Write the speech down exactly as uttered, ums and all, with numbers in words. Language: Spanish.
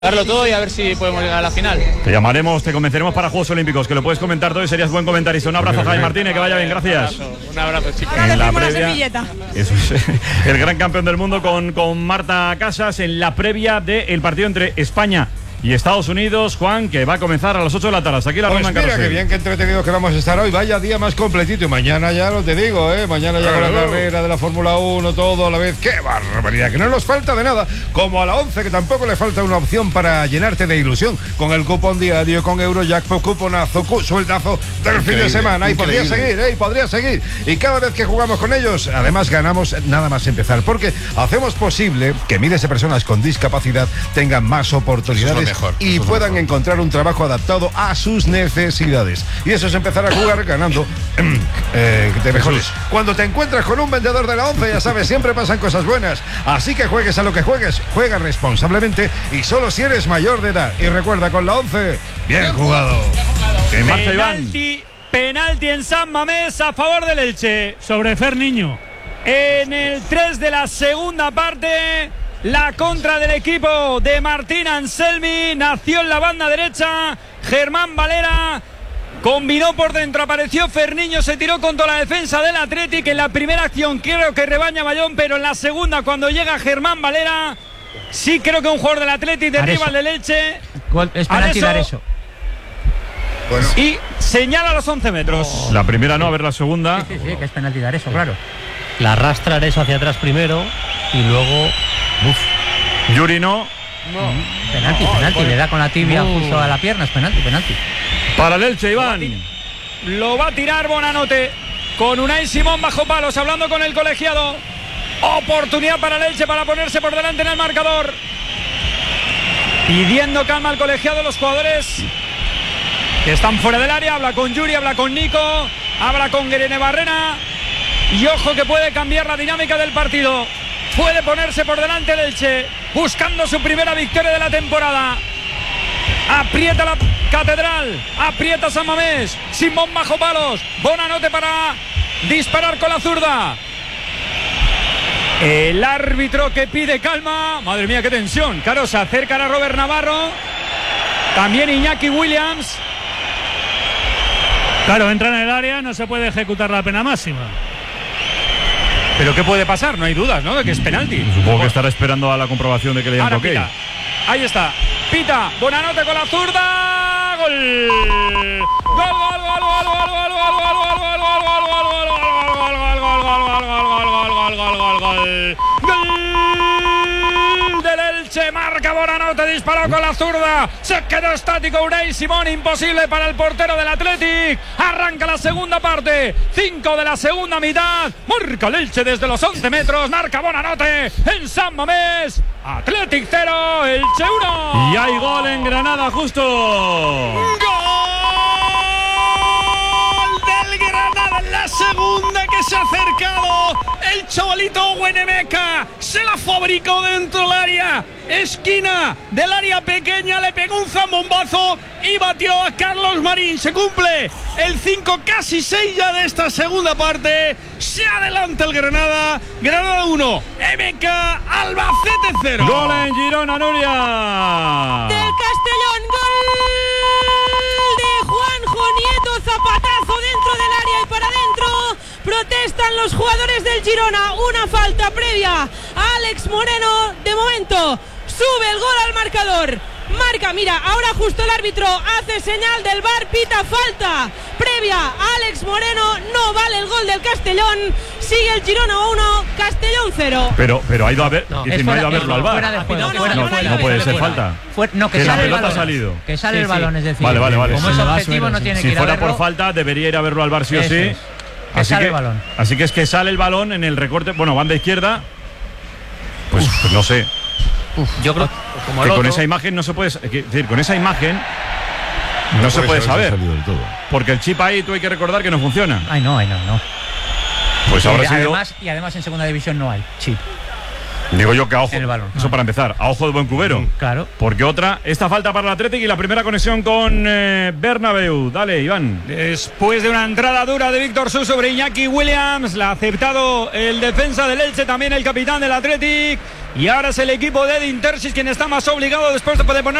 darlo todo y a ver si podemos llegar a la final. Te llamaremos, te convenceremos para Juegos Olímpicos, que lo puedes comentar todo y serías buen comentarista. Un abrazo, Javi Martínez, que vaya bien, gracias. Un abrazo, un abrazo chicos. En la previa, eso es, el gran campeón del mundo con, con Marta Casas en la previa del partido entre España y Estados Unidos, Juan, que va a comenzar a las ocho de la tarde. Hasta aquí la pues ronda en mira, carrusel. qué bien, qué entretenidos que vamos a estar hoy. Vaya día más completito. Y mañana ya lo te digo, ¿eh? Mañana ya con la carrera de la Fórmula uno, todo a la vez. ¡Qué barbaridad! Que no nos falta de nada. Como a la once, que tampoco le falta una opción para llenarte de ilusión. Con el cupón diario, con Eurojackpot, cuponazo, cu sueldazo del increíble, fin de semana. Y podría seguir, ¿eh? Y podría seguir. Y cada vez que jugamos con ellos, además ganamos nada más empezar. Porque hacemos posible que miles de personas con discapacidad tengan más oportunidades mejor, y puedan encontrar un trabajo adaptado a sus necesidades. Y eso es empezar a jugar ganando eh, de mejores. Cuando te encuentras con un vendedor de la once, ya sabes, siempre pasan cosas buenas. Así que juegues a lo que juegues, juega responsablemente y solo si eres mayor de edad. Y recuerda, con la once, bien jugado. En marcha, Iván. Penalti, penalti en San Mamés a favor del Elche. Sobre Fer Niño. En el tres de la segunda parte, la contra del equipo de Martín Anselmi nació en la banda derecha. Germán Valera combinó por dentro, apareció Ferniño, se tiró contra la defensa del Athletic. En la primera acción creo que rebaña Bayón, pero en la segunda, cuando llega Germán Valera, sí creo que un jugador del Athletic derriba al del Elche. Es penalti dar eso. Bueno. Y señala los once metros. Oh. La primera no, a ver la segunda. Sí, sí, sí, que es penalti dar eso, claro. La arrastra eso hacia atrás primero y luego... Uf. Yuri no. No. Penalti, no, penalti, le da con la tibia uh. justo a la pierna, es penalti, penalti. Para el Elche, Iván. Lo va a tirar Bonanote con Unai Simón bajo palos, hablando con el colegiado. Oportunidad para el Elche para ponerse por delante en el marcador. Pidiendo calma al colegiado, los jugadores que están fuera del área. Habla con Yuri, habla con Nico, habla con Guerene Barrena. Y ojo que puede cambiar la dinámica del partido. Puede ponerse por delante el Elche, buscando su primera victoria de la temporada. Aprieta la Catedral, aprieta San Mamés. Simón bajo palos, Bonanote para disparar con la zurda. El árbitro que pide calma. Madre mía, qué tensión. Claro, se acercan a Robert Navarro. También Iñaki Williams. Claro, entra en el área, no se puede ejecutar la pena máxima. Pero ¿qué puede pasar? No hay dudas, ¿no? De que es penalti. Supongo que estará esperando a la comprobación de que le hayan toque. Ahí está. Pita. Bonanote con la zurda. Gol. Gol, gol, gol, gol, gol, gol, gol, gol, gol, gol, gol, gol, gol del Elche. Marca Bonanote, disparó con la zurda. Se quedó estático Unai Simón. Imposible para el portero del Athletic. Arranca la segunda parte. Cinco de la segunda mitad. Marca el Elche desde los once metros. Marca Bonanote en San Mamés. Athletic cero, Elche uno. Y hay gol en Granada justo. ¡Gol del Granada en la segunda, que se ha acercado! El chavalito Huenemeca se la fabricó dentro del área. Esquina del área pequeña, le pegó un zambombazo y batió a Carlos Marín. Se cumple el cinco, casi seis ya de esta segunda parte. Se adelanta el Granada. Granada uno, M K Albacete cero. Gol en Girona, Nuria. Del Castellón, gol de Juanjo Nieto. Zapatazo dentro del área y para adentro. Protestan los jugadores del Girona. Una falta previa a Alex Moreno. De momento sube el gol al marcador. Marca, mira, ahora justo el árbitro hace señal del V A R, pita falta previa a Alex Moreno. No vale el gol del Castellón. Sigue el Girona uno, Castellón cero. Pero, pero ha ido a ver, no, decir, no ha ido a verlo al V A R. De juego, no, no, fuera, no, fuera, no puede fuera, ser fuera. falta. Fuera, no, que, que sale la el pelota balón, ha salido. Que sale sí, el balón, es decir. Vale, vale, vale. Como Sí, es objetivo, no tiene si que ir fuera a verlo. por falta, debería ir a verlo al V A R sí o sí. Es. Que así sale que, el balón. Así que es que sale el balón en el recorte. Bueno, banda izquierda. Pues, pues no sé. Uf, yo creo como que con esa imagen no se puede. Es decir, con esa imagen no, no se puede saber. Porque el chip ahí tú hay que recordar que no funciona. Ay, no, ay, no, no. Pues y, ahora además, sido... y además en segunda división no hay chip. Digo yo que a ojo, En el balón. eso Ah. para empezar, a ojo de buen cubero. Claro. Porque otra, esta falta para el Athletic y la primera conexión con eh, Bernabéu. Dale, Iván. Después de una entrada dura de Víctor Su sobre Iñaki Williams, la ha aceptado el defensa del Elche, también el capitán del Athletic. Y ahora es el equipo de Edin Terzic quien está más obligado después de poder poner